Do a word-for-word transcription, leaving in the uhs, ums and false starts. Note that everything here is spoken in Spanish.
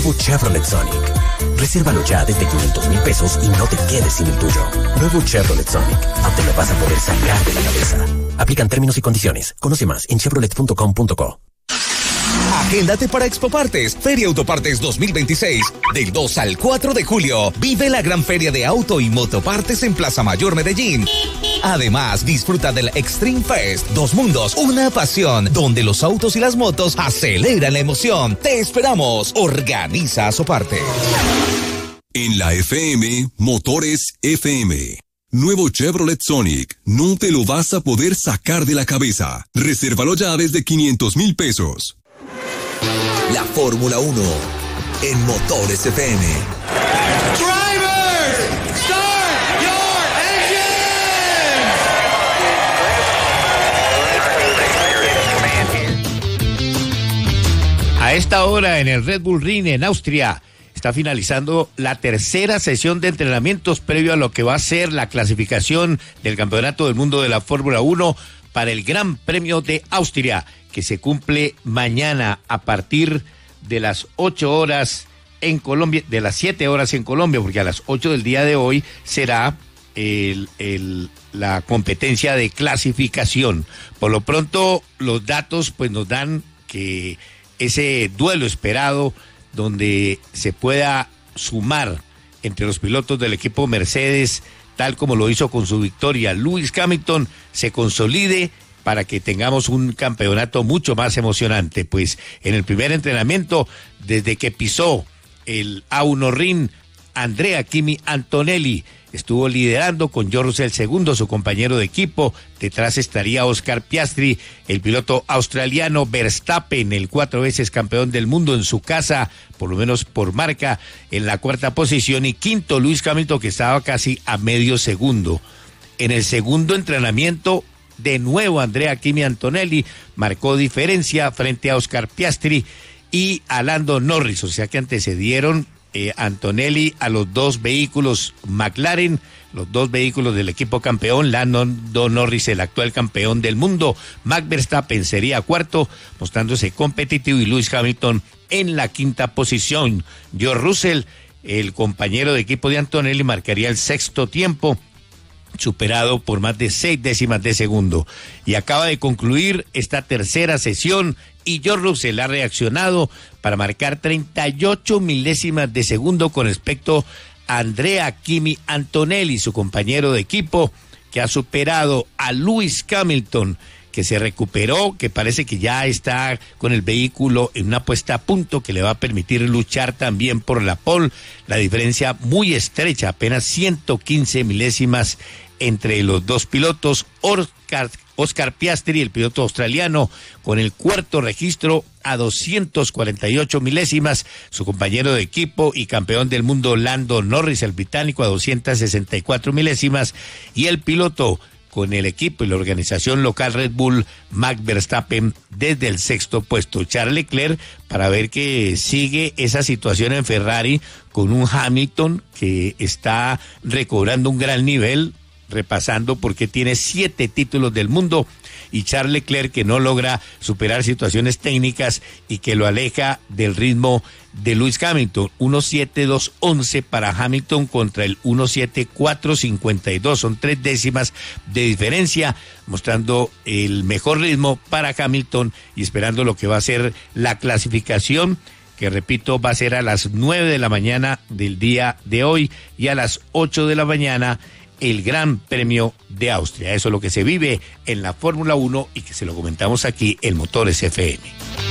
Nuevo Chevrolet Sonic. Resérvalo ya desde quinientos mil pesos y no te quedes sin el tuyo. Nuevo Chevrolet Sonic. No te lo vas a poder sacar de la cabeza. Aplican términos y condiciones. Conoce más en chevrolet punto com punto co. Agéndate para Expo Partes, Feria Autopartes dos mil veintiséis, del dos al cuatro de julio. Vive la gran feria de auto y motopartes en Plaza Mayor Medellín. Además, disfruta del Extreme Fest, dos mundos, una pasión, donde los autos y las motos aceleran la emoción. Te esperamos. Organiza Asoparte. En la F M, Motores F M. Nuevo Chevrolet Sonic. No te lo vas a poder sacar de la cabeza. Resérvalo ya desde quinientos mil pesos. La Fórmula uno en Motores F M. Drivers, start your engine. A esta hora en el Red Bull Ring en Austria está finalizando la tercera sesión de entrenamientos previo a lo que va a ser la clasificación del Campeonato del Mundo de la Fórmula uno para el Gran Premio de Austria, que se cumple mañana a partir de las ocho horas en Colombia, de las siete horas en Colombia, porque a las ocho del día de hoy será el, el, la competencia de clasificación. Por lo pronto, los datos pues nos dan que ese duelo esperado, donde se pueda sumar entre los pilotos del equipo Mercedes, tal como lo hizo con su victoria Lewis Hamilton, se consolide para que tengamos un campeonato mucho más emocionante. Pues en el primer entrenamiento, desde que pisó el A uno Ring, Andrea Kimi Antonelli estuvo liderando con George Russell segundo, su compañero de equipo. Detrás estaría Oscar Piastri, el piloto australiano. Verstappen, el cuatro veces campeón del mundo en su casa, por lo menos por marca, en la cuarta posición. Y quinto, Lewis Hamilton, que estaba casi a medio segundo. En el segundo entrenamiento, de nuevo Andrea Kimi Antonelli marcó diferencia frente a Oscar Piastri y a Lando Norris, o sea que antecedieron eh, Antonelli a los dos vehículos McLaren, los dos vehículos del equipo campeón. Lando Norris, el actual campeón del mundo. Max Verstappen sería cuarto, mostrándose competitivo, y Lewis Hamilton en la quinta posición. George Russell, el compañero de equipo de Antonelli, marcaría el sexto tiempo, superado por más de seis décimas de segundo. Y acaba de concluir esta tercera sesión y George Russell ha reaccionado para marcar treinta y ocho milésimas de segundo con respecto a Andrea Kimi Antonelli, su compañero de equipo, que ha superado a Lewis Hamilton, que se recuperó, que parece que ya está con el vehículo en una puesta a punto que le va a permitir luchar también por la pole. La diferencia muy estrecha, apenas ciento quince milésimas entre los dos pilotos. Oscar, Oscar Piastri, el piloto australiano, con el cuarto registro a doscientas cuarenta y ocho milésimas. Su compañero de equipo y campeón del mundo Lando Norris, el británico, a doscientas sesenta y cuatro milésimas. Y el piloto con el equipo y la organización local Red Bull, Max Verstappen, desde el sexto puesto. Charles Leclerc, para ver que sigue esa situación en Ferrari, con un Hamilton que está recobrando un gran nivel, repasando porque tiene siete títulos del mundo, y Charles Leclerc, que no logra superar situaciones técnicas y que lo aleja del ritmo de Lewis Hamilton. uno siete dos once para Hamilton contra el uno siete cuatro cincuenta y dos, son tres décimas de diferencia, mostrando el mejor ritmo para Hamilton y esperando lo que va a ser la clasificación, que repito, va a ser a las nueve de la mañana del día de hoy, y a las ocho de la mañana el Gran Premio de Austria. Eso es lo que se vive en la Fórmula uno y que se lo comentamos aquí en Motores F M.